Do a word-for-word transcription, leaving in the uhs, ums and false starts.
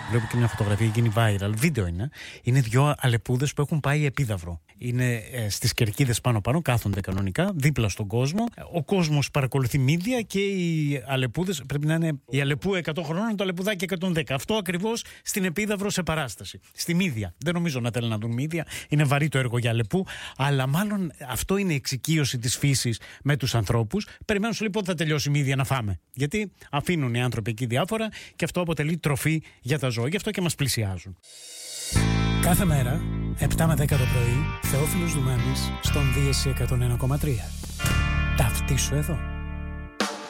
Βλέπω και μια φωτογραφία, γίνει viral. Βίντεο είναι. Είναι δυο αλεπούδες που έχουν πάει επίδαυρο. Είναι ε, στις κερκίδες πάνω-πάνω, κάθονται κανονικά, δίπλα στον κόσμο. Ο κόσμος παρακολουθεί μύδια και οι αλεπούδες πρέπει να είναι η αλεπού εκατό χρονών, το αλεπουδάκι εκατόν δέκα. Αυτό ακριβώς στην επίδαυρο σε παράσταση. Στη μύδια. Δεν νομίζω να θέλουν να δουν μύδια. Είναι βαρύ το έργο για αλεπού. Αλλά μάλλον αυτό είναι εξοικείωση της φύσης με τους ανθρώπους. Περιμένουν σου λοιπόν θα τελειώσει η μύδια να φάμε. Γιατί αφήνουν οι άνθρωποι εκεί διάφορα και αυτό αποτελεί τροφή για τα ζώα. Γι' αυτό και μας πλησιάζουν. Κάθε μέρα, επτά με δέκα το πρωί, Θεόφιλος Δουμάνης στον Δίεση εκατόν ένα κόμμα τρία. Ταυτίσου εδώ.